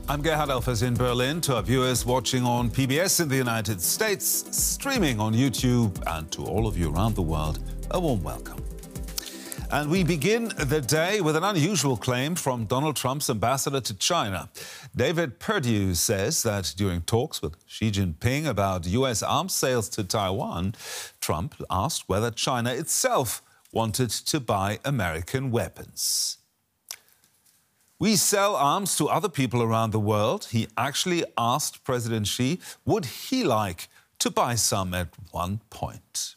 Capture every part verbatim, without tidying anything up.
I'm Gerhard Elfers in Berlin. To our viewers watching on P B S in the United States, streaming on YouTube, and to all of you around the world, a warm welcome. And we begin the day with an unusual claim from Donald Trump's ambassador to China. David Perdue says that during talks with Xi Jinping about U S arms sales to Taiwan, Trump asked whether China itself wanted to buy American weapons. We sell arms to other people around the world. He actually asked President Xi, would he like to buy some at one point?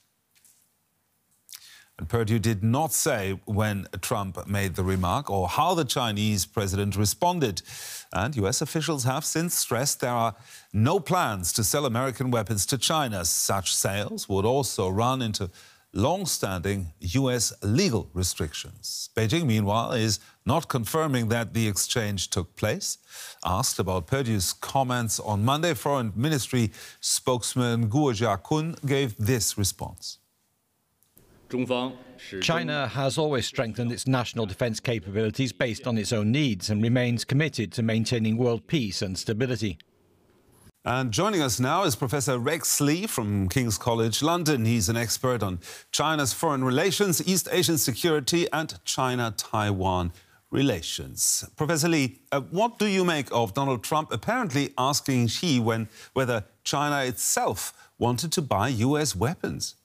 And Perdue did not say when Trump made the remark or how the Chinese president responded. And U S officials have since stressed there are no plans to sell American weapons to China. Such sales would also run into long-standing U S legal restrictions. Beijing, meanwhile, is not confirming that the exchange took place. Asked about Perdue's comments on Monday, Foreign Ministry spokesman Guo Jiakun gave this response. China has always strengthened its national defense capabilities based on its own needs and remains committed to maintaining world peace and stability. And joining us now is Professor Rex Lee from King's College London. He's an expert on China's foreign relations, East Asian security and China-Taiwan relations. Professor Lee, uh, what do you make of Donald Trump apparently asking Xi when, whether China itself wanted to buy U S weapons?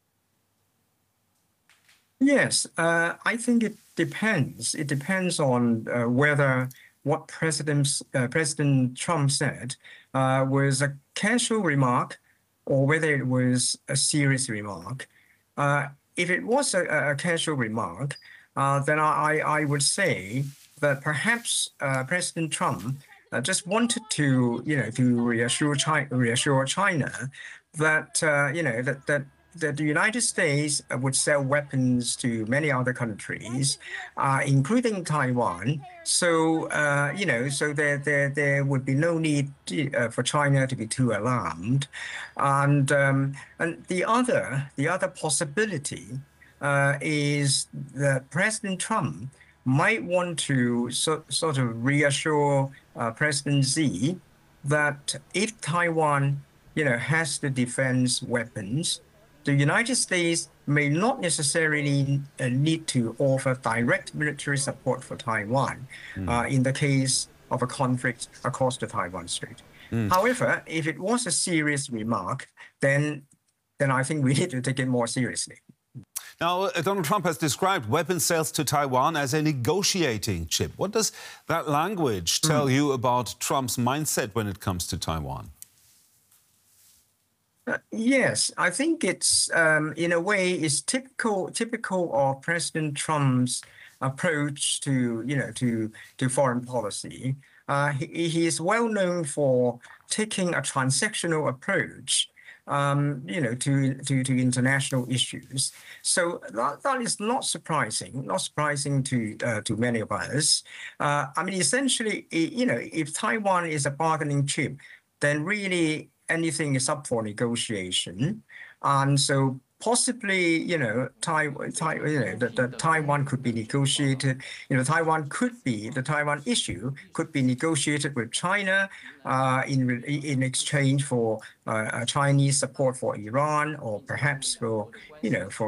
Yes, uh, I think it depends. It depends on uh, whether what President, uh, President Trump said uh, was a casual remark or whether it was a serious remark. Uh, if it was a, a casual remark, uh, then I, I would say that perhaps uh, President Trump uh, just wanted to, you know, to reassure China, reassure China that, uh, you know, that, that that the United States would sell weapons to many other countries, uh, including Taiwan. So, uh, you know, so there, there, there would be no need to, uh, for China to be too alarmed. And, um, and the other, the other possibility uh, is that President Trump might want to so, sort of reassure uh, President Xi that if Taiwan, you know, has the defense weapons, the United States may not necessarily uh, need to offer direct military support for Taiwan mm. uh, in the case of a conflict across the Taiwan Strait. Mm. However, if it was a serious remark, then, then I think we need to take it more seriously. Now, uh, Donald Trump has described weapons sales to Taiwan as a negotiating chip. What does that language tell mm. you about Trump's mindset when it comes to Taiwan? Uh, yes, I think it's, um, in a way, is typical typical of President Trump's approach to, you know, to to foreign policy. Uh, he, he is well known for taking a transactional approach, um, you know, to, to to international issues. So that, that is not surprising, not surprising to uh, to many of us. Uh, I mean, essentially, you know, if Taiwan is a bargaining chip, then really anything is up for negotiation, and so possibly, you know, Taiwan, you know, the, the Taiwan could be negotiated. You know, Taiwan could be the Taiwan issue could be negotiated with China uh, in in exchange for uh, Chinese support for Iran, or perhaps for, you know, for